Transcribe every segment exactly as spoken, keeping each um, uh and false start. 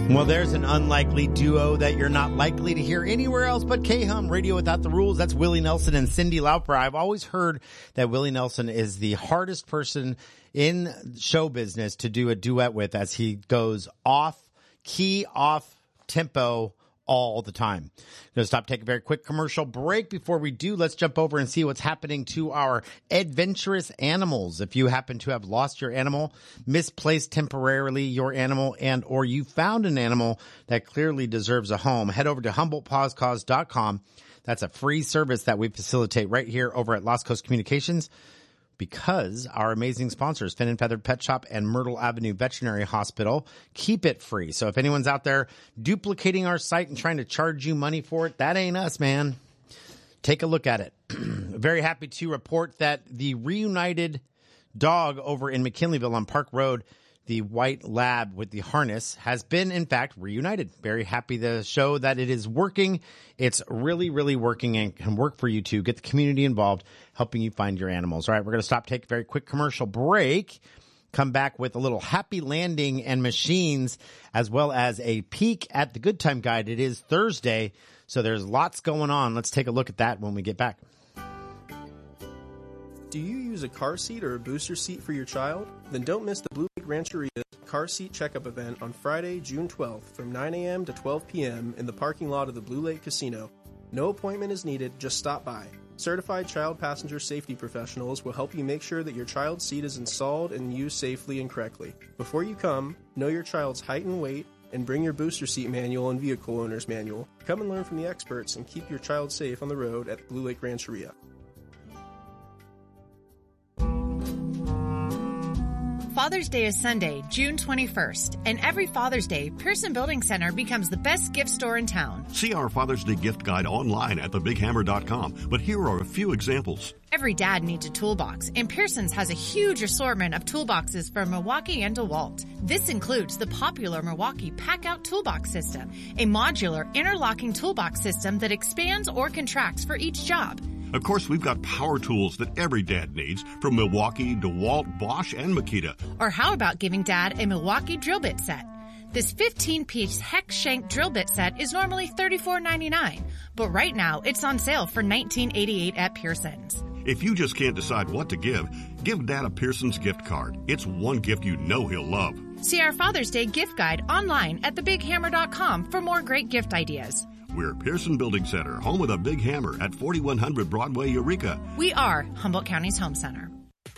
Well, there's an unlikely duo that you're not likely to hear anywhere else but K-Hum Radio Without the Rules. That's Willie Nelson and Cyndi Lauper. I've always heard that Willie Nelson is the hardest person in show business to do a duet with, as he goes off key, off tempo all the time. I'm going to stop, take a very quick commercial break. Before we do, let's jump over and see what's happening to our adventurous animals. If you happen to have lost your animal, misplaced temporarily your animal, and or you found an animal that clearly deserves a home, head over to Humboldt Paws Cause dot com. That's a free service that we facilitate right here over at Lost Coast Communications, because our amazing sponsors, Fin and Feathered Pet Shop and Myrtle Avenue Veterinary Hospital, keep it free. So if anyone's out there duplicating our site and trying to charge you money for it, that ain't us, man. Take a look at it. Very happy to report that the reunited dog over in McKinleyville on Park Road, the white lab with the harness, has been, in fact, reunited. Very happy to show that it is working. It's really, really working and can work for you to get the community involved, helping you find your animals. All right, we're going to stop, take a very quick commercial break, come back with a little Happy Landing and Machines, as well as a peek at the Good Time Guide. It is Thursday, so there's lots going on. Let's take a look at that when we get back. Do you use a car seat or a booster seat for your child? Then don't miss the Blue Lake Rancheria Car Seat Checkup event on Friday, June twelfth from nine a.m. to twelve p.m. in the parking lot of the Blue Lake Casino. No appointment is needed, just stop by. Certified child passenger safety professionals will help you make sure that your child's seat is installed and used safely and correctly. Before you come, know your child's height and weight, and bring your booster seat manual and vehicle owner's manual. Come and learn from the experts and keep your child safe on the road at Blue Lake Rancheria. Father's Day is Sunday, June twenty-first, and every Father's Day, Pearson Building Center becomes the best gift store in town. See our Father's Day gift guide online at the big hammer dot com, but here are a few examples. Every dad needs a toolbox, and Pearson's has a huge assortment of toolboxes for Milwaukee and DeWalt. This includes the popular Milwaukee Pack-Out Toolbox System, a modular interlocking toolbox system that expands or contracts for each job. Of course, we've got power tools that every dad needs, from Milwaukee, DeWalt, Bosch, and Makita. Or how about giving Dad a Milwaukee drill bit set? This fifteen-piece hex shank drill bit set is normally thirty-four ninety-nine, but right now it's on sale for nineteen eighty-eight at Pearson's. If you just can't decide what to give, give Dad a Pearson's gift card. It's one gift you know he'll love. See our Father's Day gift guide online at the big hammer dot com for more great gift ideas. We're Pearson Building Center, home of the Big Hammer at forty-one hundred Broadway, Eureka. We are Humboldt County's home center.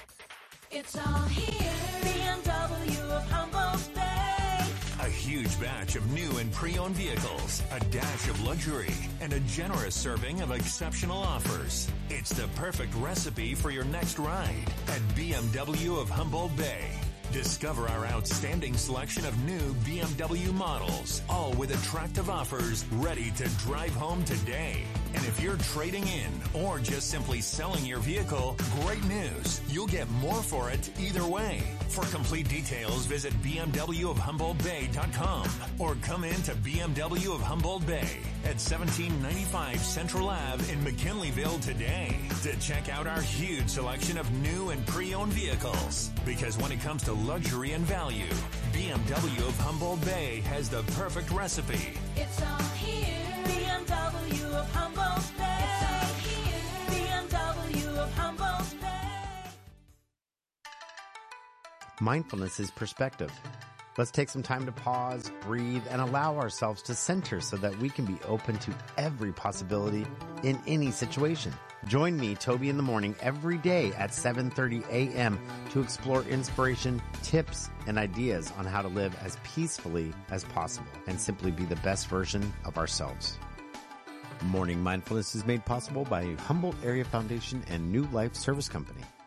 It's all here. B M W of Humboldt Bay. A huge batch of new and pre-owned vehicles, a dash of luxury, and a generous serving of exceptional offers. It's the perfect recipe for your next ride at B M W of Humboldt Bay. Discover our outstanding selection of new B M W models, all with attractive offers ready to drive home today. And if you're trading in or just simply selling your vehicle, great news. You'll get more for it either way. For complete details, visit B M W of Humboldt Bay dot com or come in to B M W of Humboldt Bay at seventeen ninety-five Central Ave in McKinleyville today to check out our huge selection of new and pre-owned vehicles. Because when it comes to luxury and value, B M W of Humboldt Bay has the perfect recipe. It's all here. B M W of Humboldt Bay. It's all here. B M W of Humboldt Bay. Mindfulness is perspective. Let's take some time to pause, breathe, and allow ourselves to center so that we can be open to every possibility in any situation. Join me, Toby, in the morning every day at seven thirty a.m. to explore inspiration, tips, and ideas on how to live as peacefully as possible and simply be the best version of ourselves. Morning Mindfulness is made possible by Humboldt Area Foundation and New Life Service Company.